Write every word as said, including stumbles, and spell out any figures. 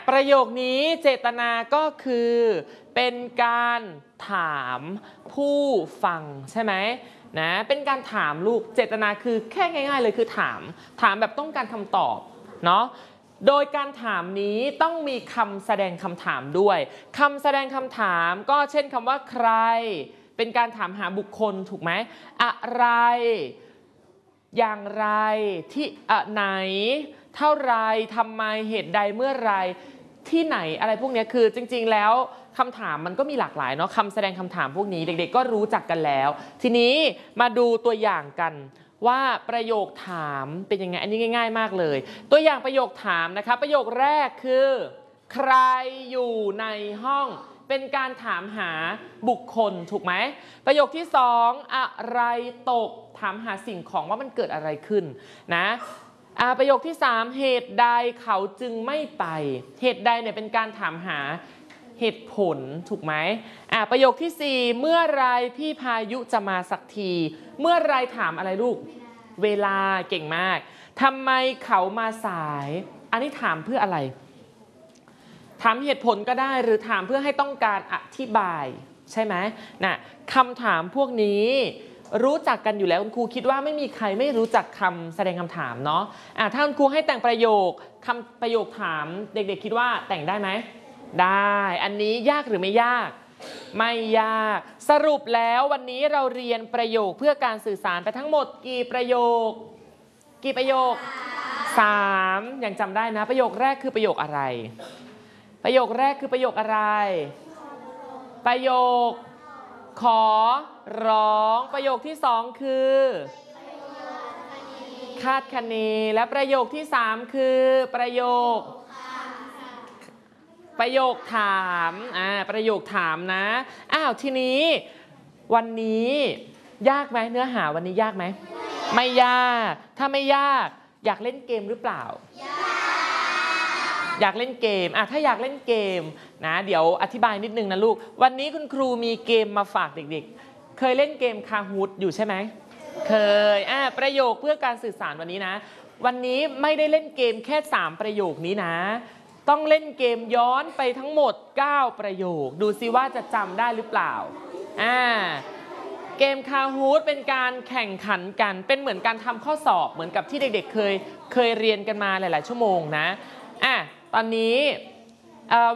ประโยคนี้เจตนาก็คือเป็นการถามผู้ฟังใช่ไหมนะเป็นการถามลูกเจตนาคือแค่ง่ายๆเลยคือถามถามแบบต้องการคำตอบเนาะโดยการถามนี้ต้องมีคำแสดงคำถามด้วยคำแสดงคำถามก็เช่นคำว่าใครเป็นการถามหาบุคคลถูกไหมอะไรอย่างไรที่ไหนเท่าไรทำไมเหตุใดเมื่อไรที่ไหนอะไรพวกนี้คือจริงๆแล้วคำถามมันก็มีหลากหลายเนาะคำแสดงคำถามพวกนี้เด็กๆก็รู้จักกันแล้วทีนี้มาดูตัวอย่างกันว่าประโยคถามเป็นยังไงอันนี้ง่ายๆมากเลยตัวอย่างประโยคถามนะคะประโยคแรกคือใครอยู่ในห้องเป็นการถามหาบุคคลถูกไหมประโยคที่สองอะไรตกถามหาสิ่งของว่ามันเกิดอะไรขึ้นนะประโยคที่สามเหตุใดเขาจึงไม่ไปเหตุใดเนี่ยเป็นการถามหาเหตุผลถูกไหมอ่ะประโยคที่สี่เมื่อไรพี่พายุจะมาสักทีเมื่อไรถามอะไรลูกเวลาเก่งมากทำไมเขามาสายอันนี้ถามเพื่ออะไรถามเหตุผลก็ได้หรือถามเพื่อให้ต้องการอธิบายใช่ไหมนะคำถามพวกนี้รู้จักกันอยู่แล้วคุณครูคิดว่าไม่มีใครไม่รู้จักคำแสดงคำถามเนาะอ่ะถ้าคุณครูให้แต่งประโยคคำประโยคถามเด็กๆคิดว่าแต่งได้ไหมได้อันนี้ยากหรือไม่ยากไม่ยากสรุปแล้ววันนี้เราเรียนประโยคเพื่อการสื่อสารไปทั้งหมดกี่ประโยคกี่ประโยคสามยังจำได้นะประโยคแรกคือประโยคอะไรประโยคแรกคือประโยคอะไรประโยคขอร้องประโยคที่สองคือคาดคะเนและประโยคที่สามคือประโยคประโยคถามอ่าประโยคถามนะอ้าวทีนี้วันนี้ยากไหมเนื้อหาวันนี้ยากไหมไม่ยากถ้าไม่ยากอยากเล่นเกมหรือเปล่าอยากเล่นเกมอ่ะถ้าอยากเล่นเกมนะเดี๋ยวอธิบายนิดนึงนะลูกวันนี้คุณครูมีเกมมาฝากเด็กๆเคยเล่นเกมคาฮูดอยู่ใช่ไหมเคยอ่ะประโยคเพื่อการสื่อสารวันนี้นะวันนี้ไม่ได้เล่นเกมแค่สามประโยคนี้นะต้องเล่นเกมย้อนไปทั้งหมดเก้าประโยคดูซิว่าจะจำได้หรือเปล่าอ่าเกมคาฮูดเป็นการแข่งขันกันเป็นเหมือนการทำข้อสอบเหมือนกับที่เด็กๆเคยเคยเรียนกันมาหลายๆชั่วโมงนะอ่ะตอนนี้